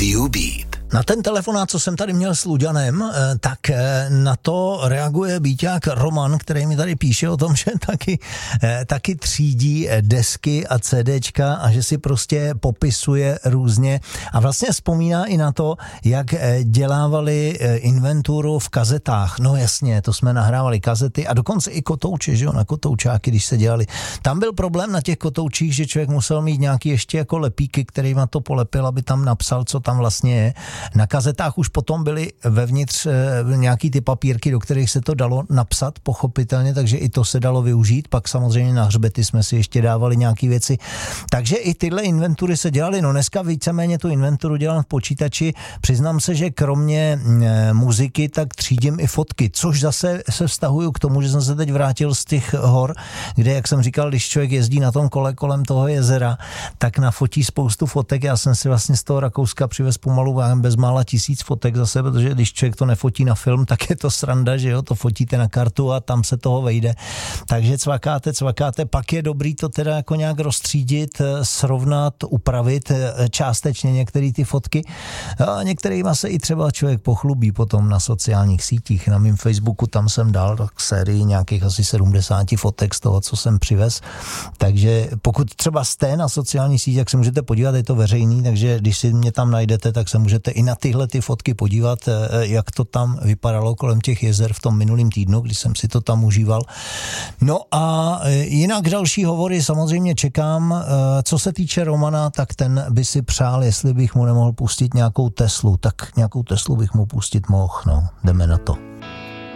Radio Beat. Na ten telefonát, co jsem tady měl s Luďanem, tak na to reaguje Bíťák Roman, který mi tady píše o tom, že taky třídí desky a CDčka a že si prostě popisuje různě a vlastně vzpomíná i na to, jak dělávali inventuru v kazetách. No jasně, to jsme nahrávali kazety a dokonce i kotouče, že jo, na kotoučáky, když se dělali. Tam byl problém na těch kotoučích, že člověk musel mít nějaký ještě jako lepíky, kterýma to polepil, aby tam napsal, co tam vlastně je. Na kazetách už potom byly vevnitř nějaký ty papírky, do kterých se to dalo napsat, pochopitelně, takže i to se dalo využít. Pak samozřejmě na hřbety jsme si ještě dávali nějaké věci. Takže i tyhle inventury se dělaly. No dneska víceméně tu inventuru dělám v počítači. Přiznám se, že kromě muziky, tak třídím i fotky, což zase se vztahuju k tomu, že jsem se teď vrátil z těch hor, kde, jak jsem říkal, když člověk jezdí na tom kole kolem toho jezera, tak nafotí spoustu fotek. Já jsem si vlastně z toho Rakouska přivez pomalu bezmála 1000 fotek zase, protože když člověk to nefotí na film, tak je to sranda, že jo, to fotíte na kartu a tam se toho vejde. Takže cvakáte, pak je dobrý to teda jako nějak rozstřídit, srovnat, upravit částečně některé ty fotky. A některýma se i třeba člověk pochlubí potom na sociálních sítích. Na mém Facebooku tam jsem dal tak sérii nějakých asi 70 fotek z toho, co jsem přivez. Takže pokud třeba jste na sociálních sítích, tak se můžete podívat, je to veřejný, takže když si mě tam najdete, tak se můžete i na tyhle ty fotky podívat, jak to tam vypadalo kolem těch jezer v tom minulým týdnu, kdy jsem si to tam užíval. No a jinak další hovory samozřejmě čekám. Co se týče Romana, tak ten by si přál, jestli bych mu nemohl pustit nějakou Teslu, tak nějakou Teslu bych mu pustit mohl, no, jdeme na to.